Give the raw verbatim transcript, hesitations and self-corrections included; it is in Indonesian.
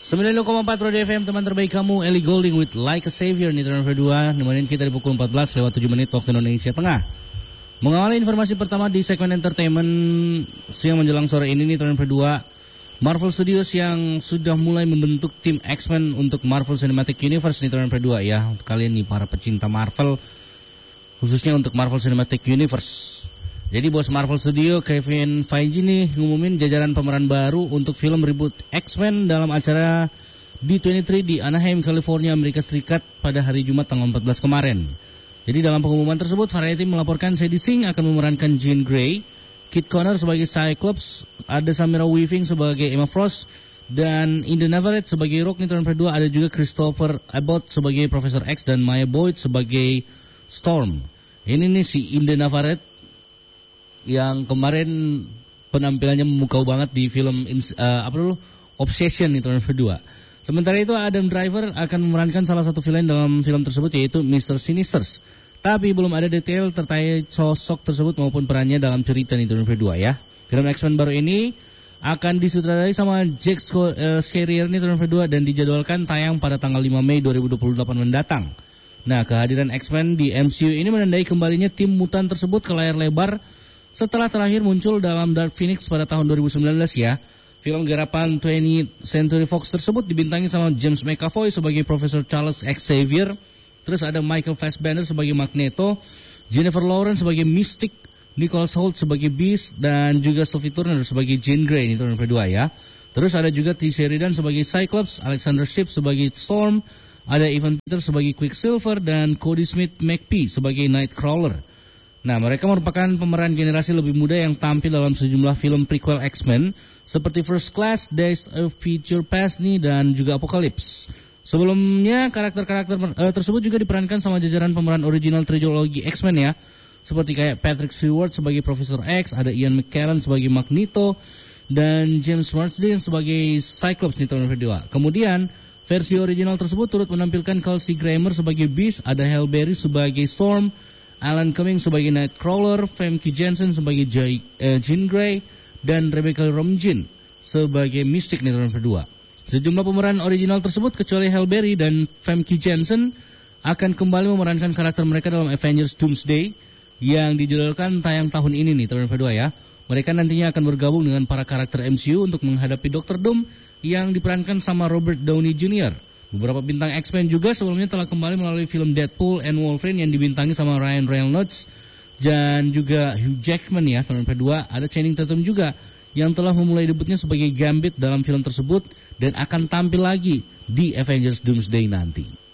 sembilan puluh koma empat Radio F M, teman terbaik kamu, Ellie Goulding with Like a Savior. Ini Turn dua, nemenin kita di pukul empat belas lewat tujuh menit waktu Indonesia Tengah. Mengawali informasi pertama di segmen entertainment siang menjelang sore ini nih, Turn dua, Marvel Studios yang sudah mulai membentuk tim X-Men untuk Marvel Cinematic Universe nih, Turn dua ya. Untuk kalian nih para pecinta Marvel, khususnya untuk Marvel Cinematic Universe. Jadi bos Marvel Studio Kevin Feige nih ngumumin jajaran pemeran baru untuk film reboot X-Men dalam acara D dua puluh tiga di Anaheim, California, Amerika Serikat pada hari Jumat tanggal empat belas kemarin. Jadi dalam pengumuman tersebut, Variety melaporkan Sadie Sink akan memerankan Jean Grey, Kit Connor sebagai Cyclops, ada Samara Weaving sebagai Emma Frost, dan Inde Navarrete sebagai Rogue nih, Turn dua. Ada juga Christopher Abbott sebagai Profesor X dan Maya Boyd sebagai Storm. Ini nih si Inde Navarrete yang kemarin penampilannya memukau banget di film uh, apa dulu Obsession itu Turn dua. Sementara itu Adam Driver akan memerankan salah satu villain dalam film tersebut, yaitu mister Sinister. Tapi belum ada detail terkait sosok tersebut maupun perannya dalam cerita nih Turn dua ya. Film X-Men baru ini akan disutradarai sama Jack Schreier nih Turn dua dan dijadwalkan tayang pada tanggal lima Mei dua ribu dua puluh delapan mendatang. Nah, kehadiran X-Men di M C U ini menandai kembalinya tim mutan tersebut ke layar lebar setelah terakhir muncul dalam Dark Phoenix pada tahun dua ribu sembilan belas ya. Film garapan twentieth Century Fox tersebut dibintangi sama James McAvoy sebagai Profesor Charles Xavier. Terus ada Michael Fassbender sebagai Magneto, Jennifer Lawrence sebagai Mystic, Nicholas Hoult sebagai Beast, dan juga Sophie Turner sebagai Jean Grey. Ini Turn dua ya. Terus ada juga T. Sheridan sebagai Cyclops, Alexander Shipp sebagai Storm, ada Evan Peters sebagai Quicksilver, dan Cody Smith McPhee sebagai Nightcrawler. Nah, mereka merupakan pemeran generasi lebih muda yang tampil dalam sejumlah film prequel X-Men seperti First Class, Days of Future Past nih, dan juga Apocalypse. Sebelumnya karakter-karakter uh, tersebut juga diperankan sama jajaran pemeran original trilogi X-Men ya, seperti kayak Patrick Stewart sebagai Profesor X, ada Ian McKellen sebagai Magneto, dan James Marsden sebagai Cyclops nih Turn dua. Kemudian versi original tersebut turut menampilkan Kelsey Grammer sebagai Beast, ada Halle Berry sebagai Storm, Alan Cumming sebagai Nightcrawler, Famke Janssen sebagai Jay, uh, Jean Grey, dan Rebecca Romijn sebagai Mystic nih Turn dua. Sejumlah pemeran original tersebut kecuali Halle Berry dan Famke Janssen akan kembali memerankan karakter mereka dalam Avengers Doomsday yang dijadwalkan tayang tahun ini nih Turn dua ya. Mereka nantinya akan bergabung dengan para karakter M C U untuk menghadapi Doctor Doom yang diperankan sama Robert Downey Junior Beberapa bintang X-Men juga sebelumnya telah kembali melalui film Deadpool and Wolverine yang dibintangi sama Ryan Reynolds dan juga Hugh Jackman ya. Turn dua ada Channing Tatum juga yang telah memulai debutnya sebagai Gambit dalam film tersebut dan akan tampil lagi di Avengers Doomsday nanti.